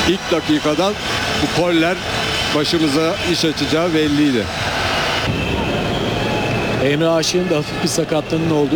ilk dakikadan bu koller başımıza iş açacağı belliydi. Emre Aşık'ın da hafif bir sakatlığının olduğu